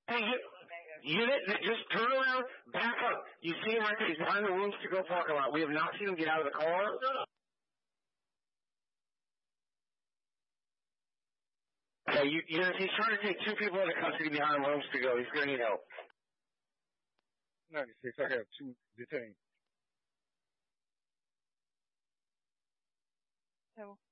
Hey, unit, just turn around, back up. You see him right there. He's behind the rooms to go parking lot. We have not seen him get out of the car. Okay, he's trying to take two people out of custody behind rooms to go. He's going to need help. 96, I have 2 detained. So